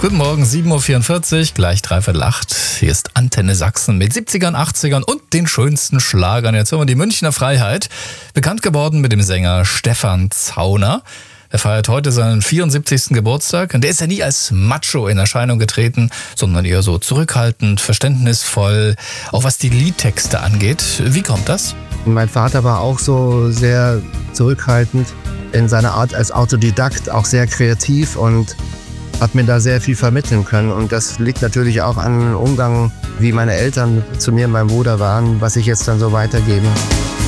Guten Morgen, 7.44 Uhr, gleich 7:45. Hier ist Antenne Sachsen mit 70ern, 80ern und den schönsten Schlagern. Jetzt haben wir die Münchner Freiheit. Bekannt geworden mit dem Sänger Stefan Zauner. Er feiert heute seinen 74. Geburtstag. Und der ist ja nie als Macho in Erscheinung getreten, sondern eher so zurückhaltend, verständnisvoll, auch was die Liedtexte angeht. Wie kommt das? Mein Vater war auch so sehr zurückhaltend in seiner Art als Autodidakt, auch sehr kreativ und hat mir da sehr viel vermitteln können. Und das liegt natürlich auch an Umgang, wie meine Eltern zu mir und meinem Bruder waren, was ich jetzt dann so weitergebe.